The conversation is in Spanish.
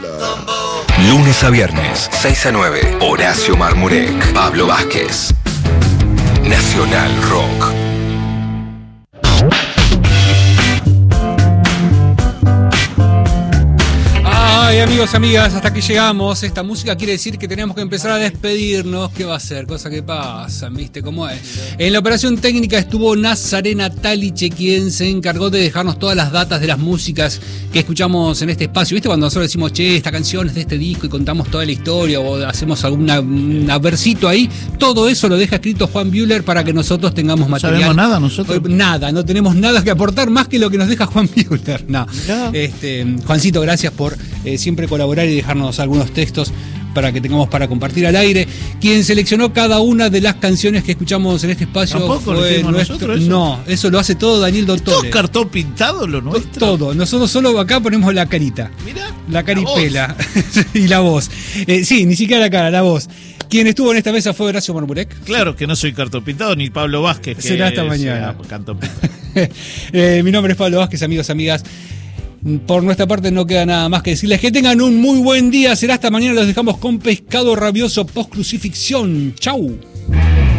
Lunes a viernes, 6 a 9. Horacio Marmurek, Pablo Vázquez. Nacional Rock. Ay, amigos, amigas, hasta aquí llegamos. Esta música quiere decir que tenemos que empezar a despedirnos. ¿Qué va a ser? Cosa que pasan, ¿viste cómo es? En la operación técnica estuvo Nazarena Taliche, quien se encargó de dejarnos todas las datas de las músicas que escuchamos en este espacio. ¿Viste cuando nosotros decimos, che, esta canción es de este disco y contamos toda la historia o hacemos algún versito ahí? Todo eso lo deja escrito Juan Buehler para que nosotros tengamos material. ¿No sabemos nada nosotros? Nada, no tenemos nada que aportar más que lo que nos deja Juan Buehler. No. Juancito, gracias por siempre colaborar y dejarnos algunos textos para que tengamos para compartir al aire. Quien seleccionó cada una de las canciones que escuchamos en este espacio ¿Tampoco fue lo nosotros eso? No, eso lo hace todo Daniel Dottore. ¿Todo cartón pintado lo nuestro? Todo. Nosotros solo acá ponemos la carita. Mirá, la caripela. Y la voz. Sí, ni siquiera la cara, la voz. Quien estuvo en esta mesa fue Horacio Marmurek. Claro que no soy cartón pintado, ni Pablo Vázquez. Que será esta mañana. Cartón pintado. Mi nombre es Pablo Vázquez, amigos, amigas. Por nuestra parte no queda nada más que decirles que tengan un muy buen día. Será hasta mañana. Los dejamos con Pescado Rabioso post crucifixión. Chau.